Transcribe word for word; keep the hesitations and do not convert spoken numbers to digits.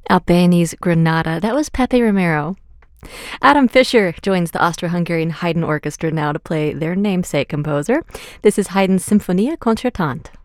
Albani's Granada. That was Pepe Romero. Adam Fischer joins the Austro-Hungarian Haydn Orchestra now to play their namesake composer. This is Haydn's Symphonia Concertante.